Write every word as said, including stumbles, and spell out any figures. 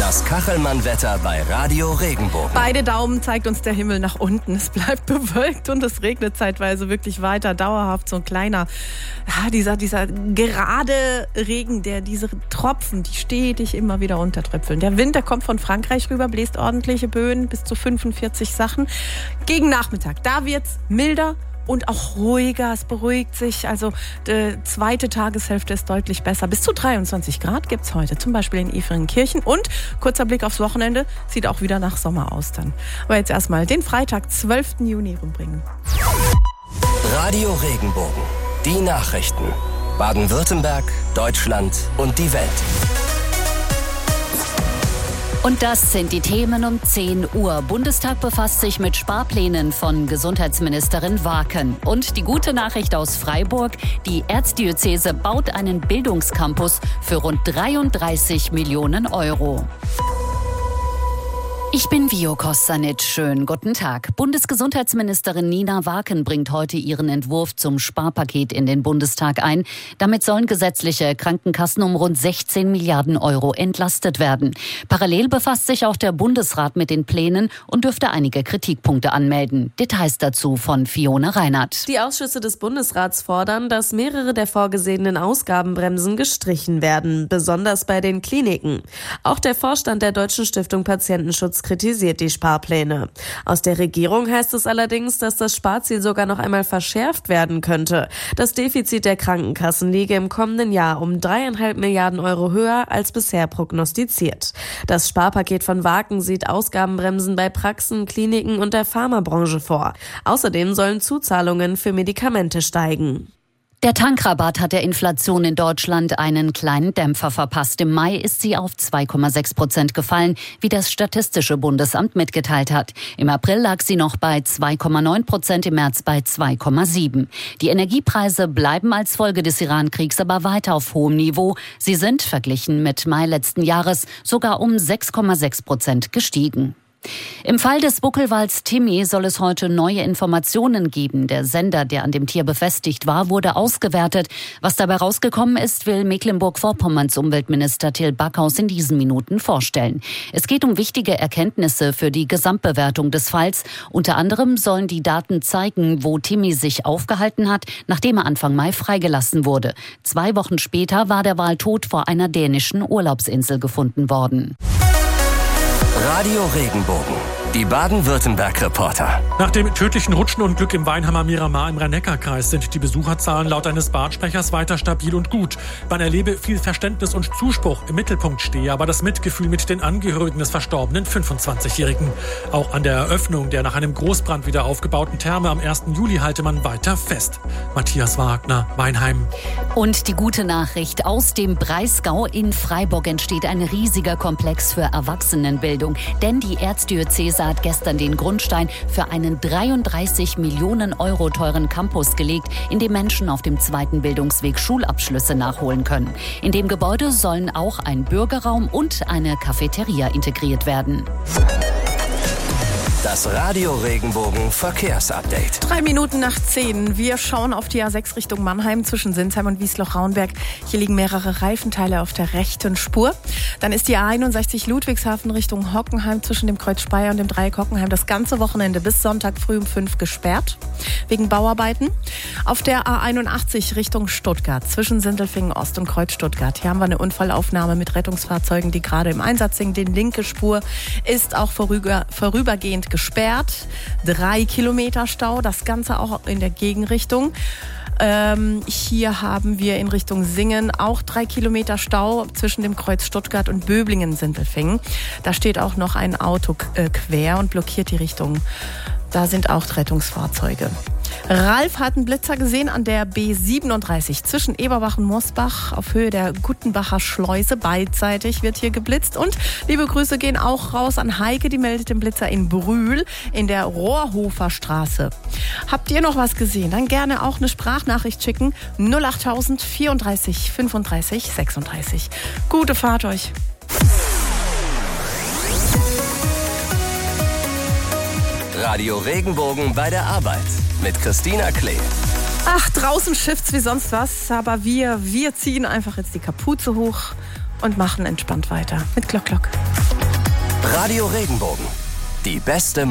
Das Kachelmann-Wetter bei Radio Regenbogen. Beide Daumen zeigt uns der Himmel nach unten. Es bleibt bewölkt und es regnet zeitweise wirklich weiter. Dauerhaft so ein kleiner, ja, dieser, dieser gerade Regen, der diese Tropfen, die stetig immer wieder untertröpfeln. Der Wind, der kommt von Frankreich rüber, bläst ordentliche Böen, bis zu fünfundvierzig Sachen. Gegen Nachmittag, da wird's milder und auch ruhiger, es beruhigt sich. Also die zweite Tageshälfte ist deutlich besser. Bis zu dreiundzwanzig Grad gibt's heute, zum Beispiel in Efringenkirchen. Und kurzer Blick aufs Wochenende, sieht auch wieder nach Sommer aus dann. Aber jetzt erstmal den Freitag, zwölften Juni rumbringen. Radio Regenbogen, die Nachrichten. Baden-Württemberg, Deutschland und die Welt. Und das sind die Themen um zehn Uhr. Bundestag befasst sich mit Sparplänen von Gesundheitsministerin Waken. Und die gute Nachricht aus Freiburg: Die Erzdiözese baut einen Bildungscampus für rund dreiunddreißig Millionen Euro. Ich bin Vio Kostanic. Schönen guten Tag. Bundesgesundheitsministerin Nina Waken bringt heute ihren Entwurf zum Sparpaket in den Bundestag ein. Damit sollen gesetzliche Krankenkassen um rund sechzehn Milliarden Euro entlastet werden. Parallel befasst sich auch der Bundesrat mit den Plänen und dürfte einige Kritikpunkte anmelden. Details dazu von Fiona Reinhardt. Die Ausschüsse des Bundesrats fordern, dass mehrere der vorgesehenen Ausgabenbremsen gestrichen werden, besonders bei den Kliniken. Auch der Vorstand der Deutschen Stiftung Patientenschutz kritisiert die Sparpläne. Aus der Regierung heißt es allerdings, dass das Sparziel sogar noch einmal verschärft werden könnte. Das Defizit der Krankenkassen liege im kommenden Jahr um dreieinhalb Milliarden Euro höher als bisher prognostiziert. Das Sparpaket von Waken sieht Ausgabenbremsen bei Praxen, Kliniken und der Pharmabranche vor. Außerdem sollen Zuzahlungen für Medikamente steigen. Der Tankrabatt hat der Inflation in Deutschland einen kleinen Dämpfer verpasst. Im Mai ist sie auf zwei Komma sechs Prozent gefallen, wie das Statistische Bundesamt mitgeteilt hat. Im April lag sie noch bei zwei Komma neun Prozent, im März bei zwei Komma sieben. Die Energiepreise bleiben als Folge des Iran-Kriegs aber weiter auf hohem Niveau. Sie sind, verglichen mit Mai letzten Jahres, sogar um sechs Komma sechs Prozent gestiegen. Im Fall des Buckelwals Timmy soll es heute neue Informationen geben. Der Sender, der an dem Tier befestigt war, wurde ausgewertet. Was dabei rausgekommen ist, will Mecklenburg-Vorpommerns Umweltminister Till Backhaus in diesen Minuten vorstellen. Es geht um wichtige Erkenntnisse für die Gesamtbewertung des Falls. Unter anderem sollen die Daten zeigen, wo Timmy sich aufgehalten hat, nachdem er Anfang Mai freigelassen wurde. Zwei Wochen später war der Wal tot vor einer dänischen Urlaubsinsel gefunden worden. Radio Regenbogen, die Baden-Württemberg-Reporter. Nach dem tödlichen Rutschenunglück im Weinheimer Miramar im Rhein-Neckar-Kreis sind die Besucherzahlen laut eines Badsprechers weiter stabil und gut. Man erlebe viel Verständnis und Zuspruch. Im Mittelpunkt stehe aber das Mitgefühl mit den Angehörigen des verstorbenen fünfundzwanzigjährigen. Auch an der Eröffnung der nach einem Großbrand wieder aufgebauten Therme am ersten Juli halte man weiter fest. Matthias Wagner, Weinheim. Und die gute Nachricht: Aus dem Breisgau in Freiburg entsteht ein riesiger Komplex für Erwachsenenbildung. Denn die Erzdiözese hat gestern den Grundstein für einen dreiunddreißig Millionen Euro teuren Campus gelegt, in dem Menschen auf dem zweiten Bildungsweg Schulabschlüsse nachholen können. In dem Gebäude sollen auch ein Bürgerraum und eine Cafeteria integriert werden. Das Radio Regenbogen Verkehrsupdate. Drei Minuten nach zehn. Wir schauen auf die A sechs Richtung Mannheim zwischen Sinsheim und Wiesloch-Raunberg. Hier liegen mehrere Reifenteile auf der rechten Spur. Dann ist die A einundsechzig Ludwigshafen Richtung Hockenheim zwischen dem Kreuz Speyer und dem Dreieck Hockenheim das ganze Wochenende bis Sonntag früh um fünf gesperrt, wegen Bauarbeiten. Auf der A einundachtzig Richtung Stuttgart zwischen Sindelfingen Ost und Kreuz Stuttgart. Hier haben wir eine Unfallaufnahme mit Rettungsfahrzeugen, die gerade im Einsatz sind. Die linke Spur ist auch vorüber, vorübergehend gesperrt. Drei Kilometer Stau, das Ganze auch in der Gegenrichtung. Ähm, hier haben wir in Richtung Singen auch drei Kilometer Stau zwischen dem Kreuz Stuttgart und Böblingen-Sindelfingen. Da steht auch noch ein Auto äh, quer und blockiert die Richtung. Da sind auch Rettungsfahrzeuge. Ralf hat einen Blitzer gesehen an der B siebenunddreißig zwischen Eberbach und Mosbach auf Höhe der Guttenbacher Schleuse. Beidseitig wird hier geblitzt. Und liebe Grüße gehen auch raus an Heike, die meldet den Blitzer in Brühl in der Rohrhofer Straße. Habt ihr noch was gesehen? Dann gerne auch eine Sprachnachricht schicken. null achttausend vierunddreißig fünfunddreißig sechsunddreißig. Gute Fahrt euch. Radio Regenbogen bei der Arbeit mit Christina Klee. Ach, draußen schifft's wie sonst was, aber wir, wir ziehen einfach jetzt die Kapuze hoch und machen entspannt weiter mit Glock Glock. Radio Regenbogen. Die beste